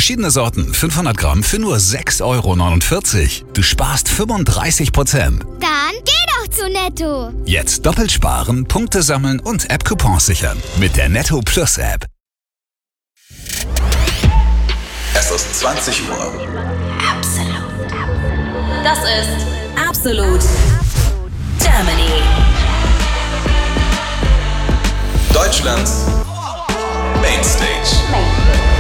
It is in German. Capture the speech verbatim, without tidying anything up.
Verschiedene Sorten, fünfhundert Gramm für nur sechs Euro neunundvierzig. Du sparst fünfunddreißig Prozent. Dann geh doch zu Netto. Jetzt doppelt sparen, Punkte sammeln und App-Coupons sichern. Mit der Netto Plus App. Es ist zwanzig Uhr. Absolut. Das ist Absolut Germany. Deutschlands